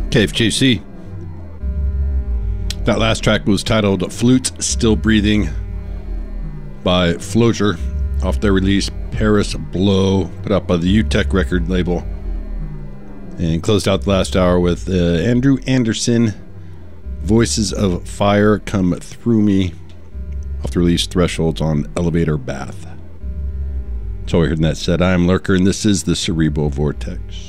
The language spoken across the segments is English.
KFJC. That last track was titled Flute Still Breathing by Flozier off their release Paris Blow, put out by the UTech record label. And closed out the last hour with Andrew Anderson, Voices of Fire Come Through Me, off the release Thresholds on Elevator Bath. That's all we heard in that set. I am Lurker, and this is the Cerebral Vortex.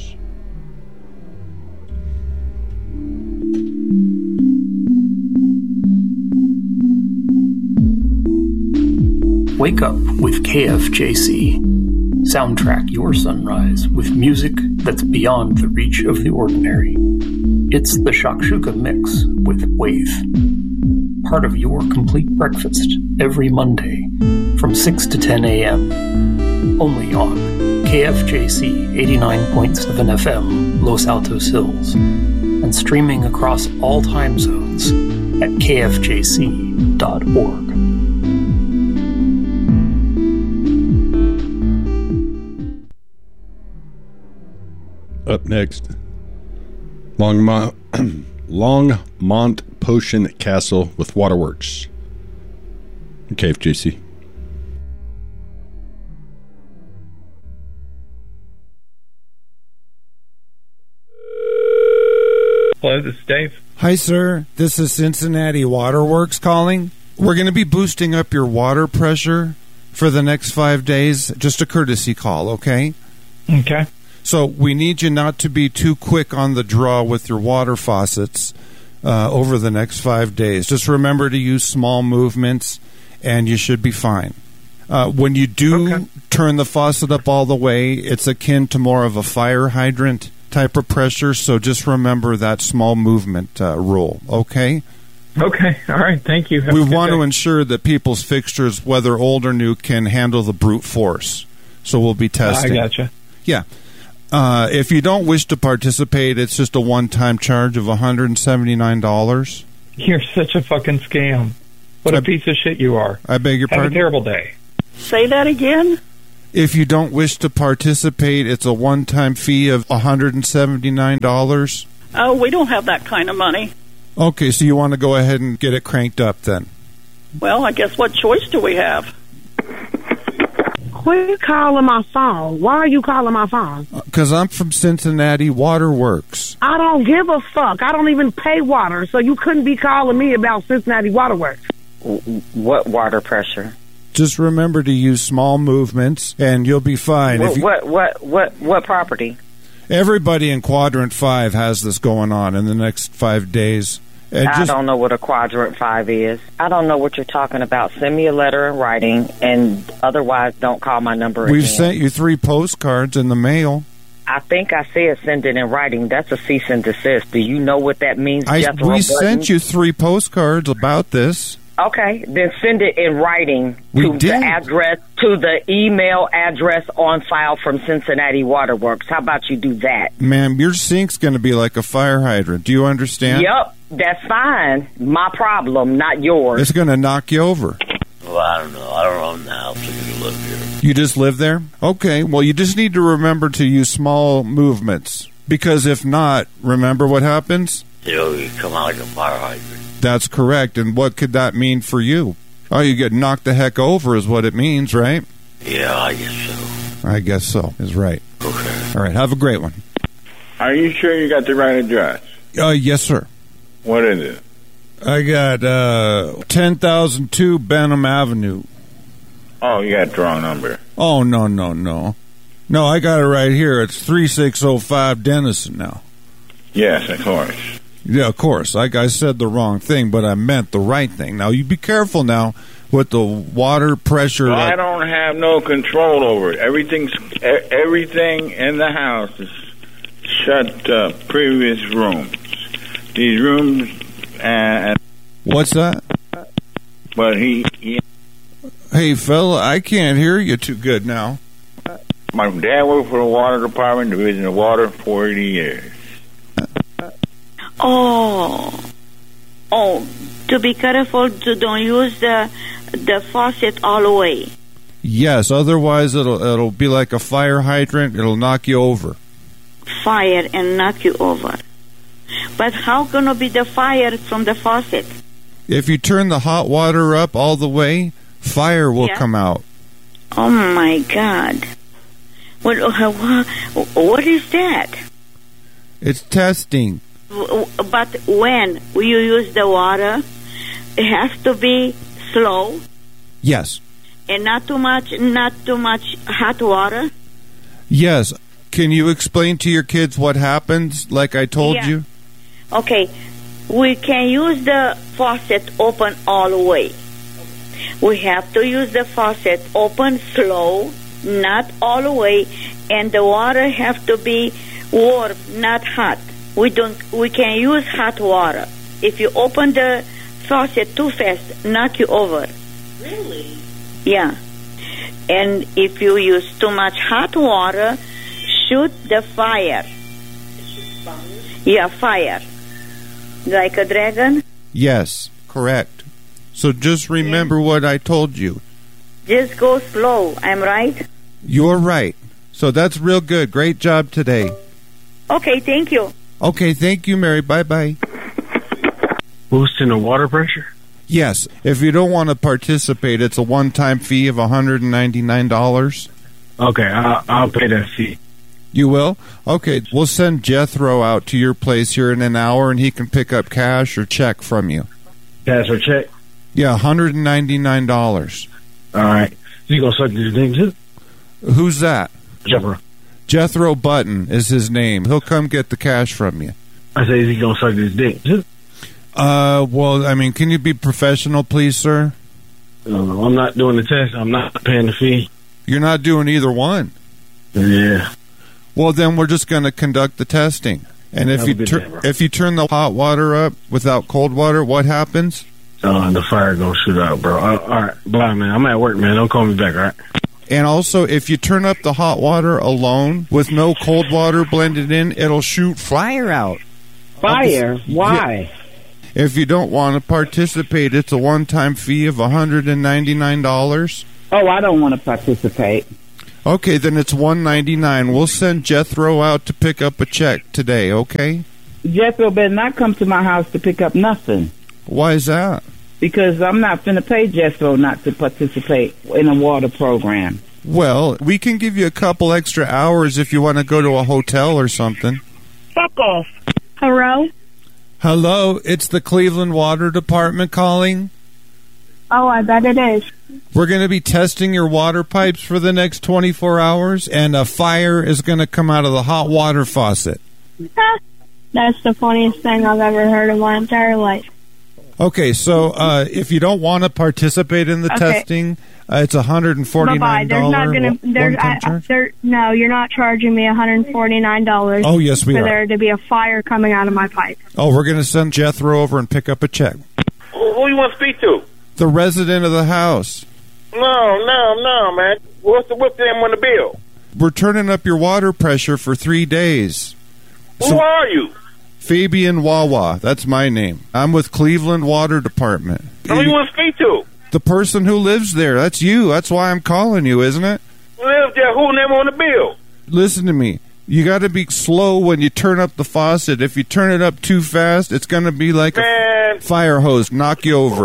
Wake up with KFJC. Soundtrack your sunrise with music that's beyond the reach of the ordinary. It's the Shakshuka Mix with Wave. Part of your complete breakfast every Monday from 6 to 10 a.m. Only on KFJC 89.7 FM Los Altos Hills and streaming across all time zones at kfjc.org. Up next, Longmont Potion Castle with Waterworks. KFJC. Hello, this is Dave. Hi, sir. This is Cincinnati Waterworks calling. We're going to be boosting up your water pressure for the next 5 days. Just a courtesy call, okay? Okay. So we need you not to be too quick on the draw with your water faucets over the next 5 days. Just remember to use small movements, and you should be fine. When you do turn the faucet up all the way, it's akin to more of a fire hydrant type of pressure, so just remember that small movement rule, okay? Okay, all right, thank you. We want to ensure that people's fixtures, whether old or new, can handle the brute force. So we'll be testing. I gotcha. Yeah. If you don't wish to participate, it's just a one-time charge of $179. You're such a fucking scam. What a piece of shit you are. I beg your pardon? Have a terrible day. Say that again? If you don't wish to participate, it's a one-time fee of $179. Oh, we don't have that kind of money. Okay, so you want to go ahead and get it cranked up then? Well, I guess what choice do we have? Quit calling my phone. Why are you calling my phone? Because I'm from Cincinnati Waterworks. I don't give a fuck. I don't even pay water, so you couldn't be calling me about Cincinnati Waterworks. What water pressure? Just remember to use small movements, and you'll be fine. What property? Everybody in Quadrant 5 has this going on in the next 5 days. I don't know what a Quadrant 5 is. I don't know what you're talking about. Send me a letter in writing, and otherwise don't call my number again. We've sent you 3 postcards in the mail. I think I said send it in writing. That's a cease and desist. Do you know what that means, We sent you 3 postcards about this. Okay, then send it in writing to the email address on file from Cincinnati Waterworks. How about you do that? Ma'am, your sink's going to be like a fire hydrant. Do you understand? Yep, that's fine. My problem, not yours. It's going to knock you over. Well, I don't know. I don't own the house. I just live here. You just live there? Okay, well, you just need to remember to use small movements. Because if not, remember what happens? You come out like a fire hydrant. That's correct. And what could that mean for you? Oh, you get knocked the heck over is what it means, right? Yeah, I guess so. I guess so is right. Okay. All right, have a great one. Are you sure you got the right address? Yes, sir. What is it? I got 10,002 Benham Avenue. Oh, you got the wrong number. Oh, no. No, I got it right here. It's 3605 Denison now. Yes, of course. Yeah, of course. I said the wrong thing, but I meant the right thing. Now, you be careful now with the water pressure. Well, I don't have no control over it. Everything in the house is shut up. Previous rooms. These rooms and... What's that? But he... Hey, fella, I can't hear you too good now. My dad worked for the water department, Division of Water, 40 years. Oh, to be careful to don't use the faucet all the way. Yes, otherwise it'll be like a fire hydrant. It'll knock you over. Fire and knock you over. But how gonna be the fire from the faucet? If you turn the hot water up all the way, fire will come out. Oh my God! What is that? It's testing. But when you use the water, it has to be slow. Yes. And not too much hot water. Yes. Can you explain to your kids what happens, like I told you? Okay. We can use the faucet open all the way. We have to use the faucet open slow, not all the way, and the water have to be warm, not hot. We can use hot water. If you open the faucet too fast, knock you over. Really? Yeah. And if you use too much hot water, shoot the fire. Yeah, fire. Like a dragon? Yes, correct. So just remember what I told you. Just go slow, I'm right? You're right. So that's real good. Great job today. Okay, thank you. Okay, thank you, Mary. Bye-bye. Boosting the water pressure? Yes. If you don't want to participate, it's a one-time fee of $199. Okay, I'll pay that fee. You will? Okay, we'll send Jethro out to your place here in an hour, and he can pick up cash or check from you. Cash or check? Yeah, $199. All right. You gonna suck this thing too? Who's that? Jethro. Jethro Button is his name. He'll come get the cash from you. I say, is he gonna suck this dick too? Well, I mean, can you be professional, please, sir? I'm not doing the test. I'm not paying the fee. You're not doing either one? Yeah. Well, then we're just going to conduct the testing. And if you turn the hot water up without cold water, what happens? The fire gonna shoot out, bro. All right, bye, man. I'm at work, man. Don't call me back, all right? And also, if you turn up the hot water alone with no cold water blended in, it'll shoot fire out. Fire? Why? Yeah. If you don't want to participate, it's a one-time fee of $199. Oh, I don't want to participate. Okay, then it's $199. We'll send Jethro out to pick up a check today, okay? Jethro better not come to my house to pick up nothing. Why is that? Because I'm not finna pay Jethro not to participate in a water program. Well, we can give you a couple extra hours if you want to go to a hotel or something. Fuck off. Hello? Hello, it's the Cleveland Water Department calling. Oh, I bet it is. We're going to be testing your water pipes for the next 24 hours, and a fire is going to come out of the hot water faucet. That's the funniest thing I've ever heard in my entire life. Okay, so if you don't want to participate in the testing, it's $149. Bye-bye. There's not gonna. No, you're not charging me $149. Oh, yes, we for are. there to be a fire coming out of my pipe. Oh, we're going to send Jethro over and pick up a check. Who you want to speak to? The resident of the house. No, man. What's the name on the bill? We're turning up your water pressure for 3 days. Who are you? Fabian Wawa. That's my name. I'm with Cleveland Water Department. Who you want to speak to? The person who lives there. That's you. That's why I'm calling you, isn't it? Who lives there? Who name on the bill? Listen to me. You got to be slow when you turn up the faucet. If you turn it up too fast, it's going to be like a fire hose, knock you over.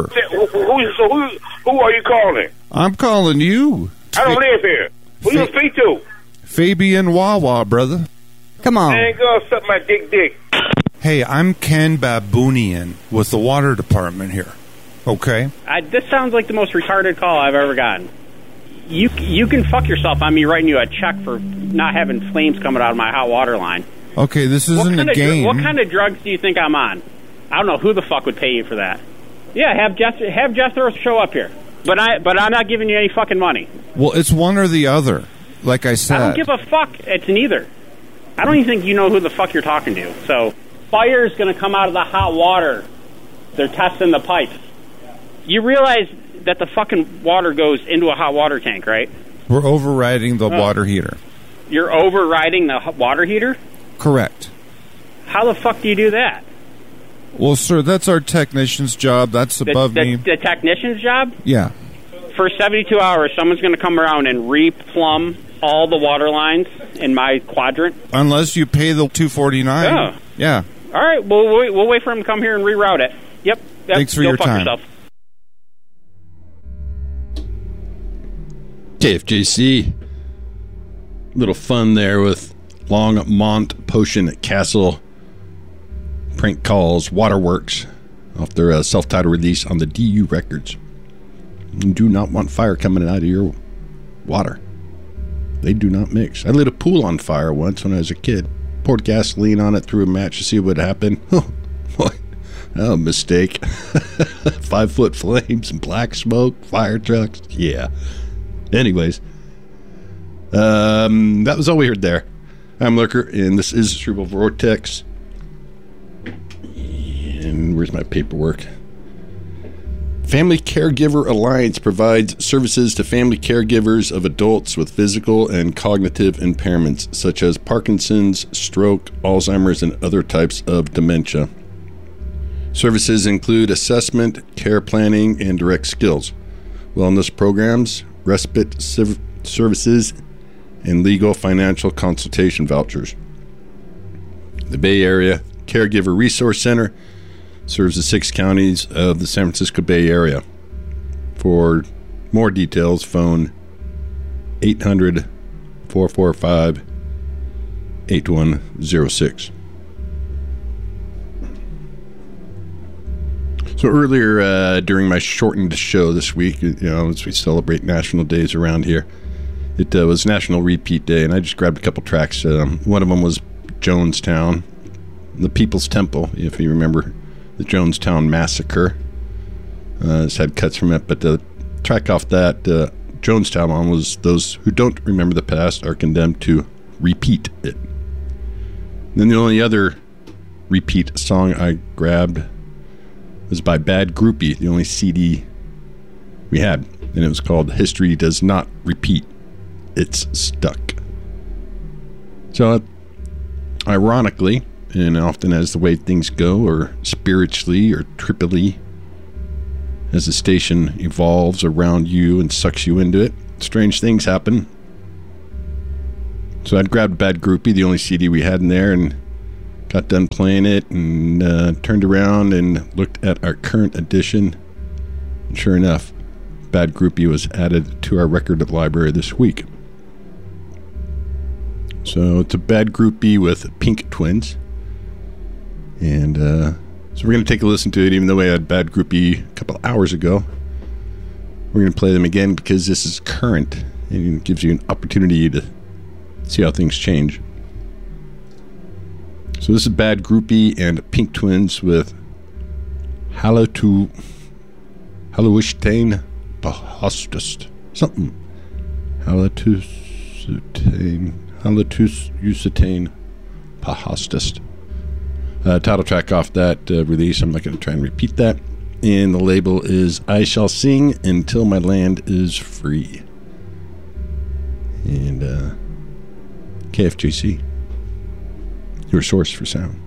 Who are you calling? I'm calling you. I don't live here. Who you speak to? Fabian Wawa, brother. Come on. I ain't gonna suck my dick. Hey, I'm Ken Baboonian with the water department here. Okay? This sounds like the most retarded call I've ever gotten. You can fuck yourself on me writing you a check for not having flames coming out of my hot water line. Okay, this isn't a game. What kind of drugs do you think I'm on? I don't know who the fuck would pay you for that. Yeah, have Jethro show up here. But I'm not giving you any fucking money. Well, it's one or the other, like I said. I don't give a fuck. It's neither. I don't even think you know who the fuck you're talking to. So, fire is going to come out of the hot water. They're testing the pipes. You realize that the fucking water goes into a hot water tank, right? We're overriding the water heater. You're overriding the water heater? Correct. How the fuck do you do that? Well, sir, that's our technician's job. That's above me. The technician's job? Yeah. For 72 hours, someone's going to come around and replumb all the water lines in my quadrant. Unless you pay the $249. Oh. Yeah. All right, we'll wait for him to come here and reroute it. Yep. Thanks for your time. Yourself. KFJC. Little fun there with Longmont Potion Castle. Prank Calls Waterworks off their self-titled release on the DU Records. You do not want fire coming out of your water. They do not mix. I lit a pool on fire once when I was a kid. Poured gasoline on it, threw a match to see what happened. Oh, boy. Oh, mistake. 5-foot flames and black smoke, fire trucks. Yeah. Anyways. That was all we heard there. I'm Lurker, and this is Cerebral Vortex. And where's my paperwork? Family Caregiver Alliance provides services to family caregivers of adults with physical and cognitive impairments, such as Parkinson's, stroke, Alzheimer's, and other types of dementia. Services include assessment, care planning, and direct skills, wellness programs, respite services, and legal financial consultation vouchers. The Bay Area Caregiver Resource Center serves the 6 counties of the San Francisco Bay Area. For more details, phone 800-445-8106. So earlier during my shortened show this week, as we celebrate national days around here, it was National Repeat Day, and I just grabbed a couple tracks. One of them was Jonestown, the People's Temple, if you remember the Jonestown Massacre. It's had cuts from it, but the track off that Jonestown one was Those Who Don't Remember the Past Are Condemned to Repeat It. And then the only other repeat song I grabbed was by Bad Groupie, the only CD we had, and it was called History Does Not Repeat, It's Stuck. So, ironically, and often as the way things go, or spiritually or triply, as the station evolves around you and sucks you into it, strange things happen. So I'd grabbed Bad Groupie, the only CD we had in there, and got done playing it, and turned around and looked at our current edition. And sure enough, Bad Groupie was added to our record library this week. So it's a Bad Groupie with Pink Twins. And so we're going to take a listen to it, even though we had Bad Groupie a couple hours ago. We're going to play them again because this is current, and it gives you an opportunity to see how things change. So this is Bad Groupie and Pink Twins with Hallowishtein Pahostust. Something. Hallowishtein Pahostust. Title track off that release. I'm not going to try and repeat that. And the label is I Shall Sing Until My Land Is Free. And KFJC, your source for sound.